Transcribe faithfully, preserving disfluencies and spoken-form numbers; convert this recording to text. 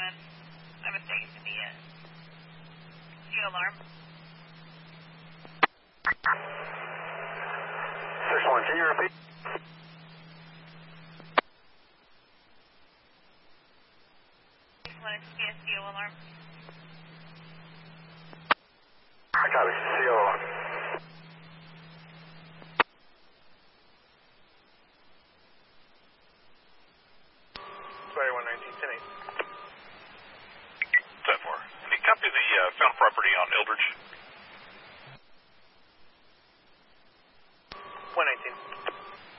one. I would think it to be a fuel alarm. six one, can you repeat? six one, it could be a fuel alarm. I copy, C O. Sorry, one nineteen, ten eight.